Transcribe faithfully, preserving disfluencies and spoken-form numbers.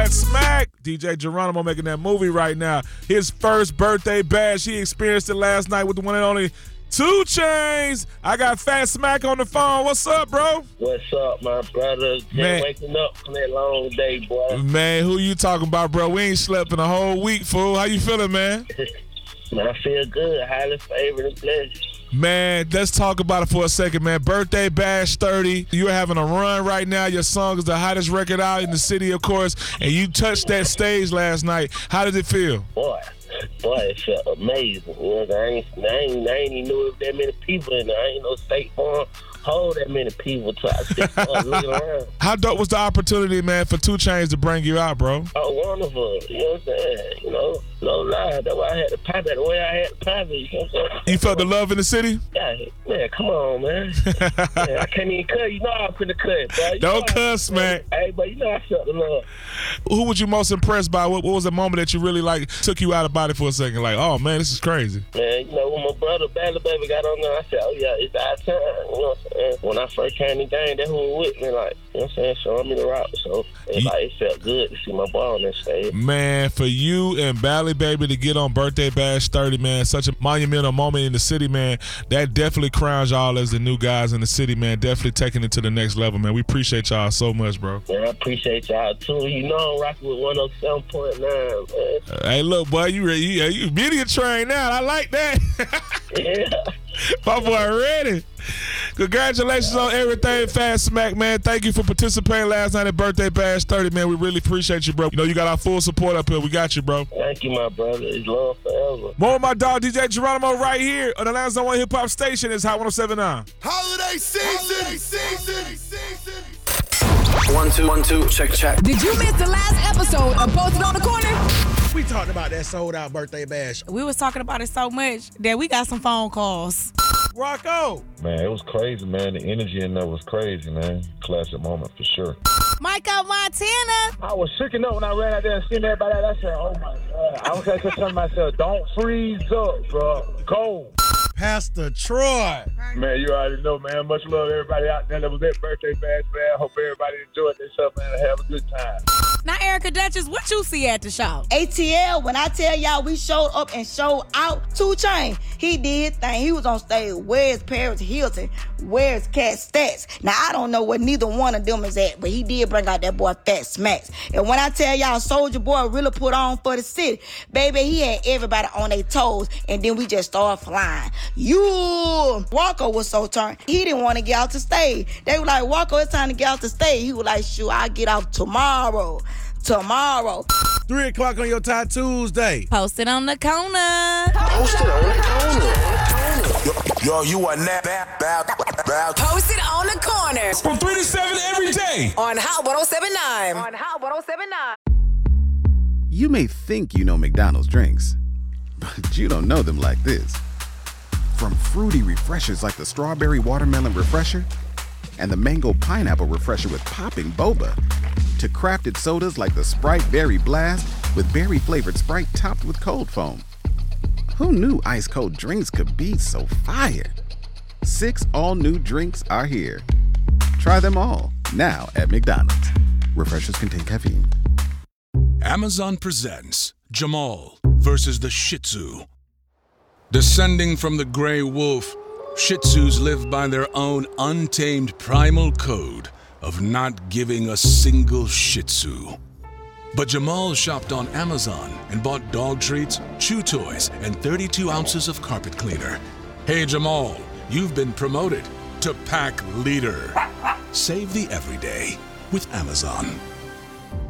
Fat Smack. D J Geronimo making that movie right now. His first birthday bash. He experienced it last night with the one and only two Chainz. I got Fat Smack on the phone. What's up, bro? What's up, my brother? Just Man. waking up from that long day, boy. Man, who you talking about, bro? We ain't slept in a whole week, fool. How you feeling, man? Man, I feel good. Highly favored and blessed. Man, let's talk about it for a second, man. Birthday Bash thirty. You're having a run right now. Your song is the hottest record out in the city, of course, and you touched that stage last night. How did it feel? Boy, boy, it felt amazing. You know, I ain't, I ain't, I ain't even knew there that many people in there. I ain't no State Farm hold that many people to I started looking around. How dope was the opportunity, man, for two Chainz to bring you out, bro? Oh, wonderful. You know what I'm saying? You know, no lie. That's why I had to pop it the way I had to pop it. You know what I'm saying? You felt the love in the city? Yeah, man, come on, man. Man, I can't even cut. You know I'm finna cut, bro. You Don't know cuss, man. Hey, but you know I felt the love. Who was you most impressed by? What, what was the moment that you really, like, took you out of body for a second? Like, oh, man, this is crazy. Man, you know, when my brother, Bally Baby, got on there, I said, oh, yeah, it's our time. You know what I'm saying? When I first came in the game, that's who was with me, like, you know what I'm saying, showing me the route. So, it, like, it felt good to see my boy on that stage. Man, for you and Bally Baby to get on Birthday Bash thirty, man, such a monumental moment in the city, man, that definitely crowns y'all as the new guys in the city, man, definitely taking it to the next level, man. We appreciate y'all so much, bro. Man, I appreciate y'all, too. You know I'm rocking with one oh seven point nine, man. Uh, hey, look, boy, you ready? You, you media trained now. I like that. Yeah. My boy ready. Congratulations on everything, Fat Smack, man. Thank you for participating last night at Birthday Bash thirty, man. We really appreciate you, bro. You know, you got our full support up here. We got you, bro. Thank you, my brother. It's love forever. More of my dog, D J Geronimo, right here on the Atlanta Zone one Hip Hop Station. Is Hot one oh seven point nine. Holiday season! Holiday season! One, two, one, two, check, check. Did you miss the last episode of Posted on the Corner? We talked about that sold out birthday bash. We was talking about it so much that we got some phone calls. Rocco! Man, it was crazy, man. The energy in there was crazy, man. Classic moment for sure. Michael Montana. I was shaking up when I ran out there and seen everybody. I said, oh my God. I was just telling myself, don't freeze up, bro. Go. Pastor Troy. Man, you already know, man. Much love to everybody out there that was at Birthday Bash, man. Hope everybody enjoyed themselves, man, and have a good time. Now, Erica Duchess, what you see at the show? A T L, when I tell y'all we showed up and showed out, two Chainz, he did thing. He was on stage. Where's Paris Hilton? Where's Cat Stats? Now, I don't know where neither one of them is at, but he did bring out that boy Fat Smacks. And when I tell y'all Soulja Boy really put on for the city, baby, he had everybody on their toes, and then we just started flying. You, Walker was so turned. He didn't want to get out the stage. They were like, Walker, it's time to get out the stage. He was like, shoot, I'll get out tomorrow. Tomorrow. Three o'clock on your Tie Tuesday. Posted on the corner. Posted on the corner. Yo, you are not bad, bad, bad. Posted on the Corner. From three to seven every day. On Hot one oh seven point nine. On Hot one oh seven point nine. You may think you know McDonald's drinks, but you don't know them like this. From fruity refreshers like the Strawberry Watermelon Refresher and the Mango Pineapple Refresher with popping boba, to crafted sodas like the Sprite Berry Blast with berry-flavored Sprite topped with cold foam. Who knew ice-cold drinks could be so fire? Six all-new drinks are here. Try them all, now at McDonald's. Refreshers contain caffeine. Amazon presents Jamal versus the Shih Tzu. Descending from the gray wolf, Shih Tzus live by their own untamed primal code of not giving a single Shih Tzu. But Jamal shopped on Amazon and bought dog treats, chew toys, and thirty-two ounces of carpet cleaner. Hey Jamal, you've been promoted to pack leader. Save the everyday with Amazon.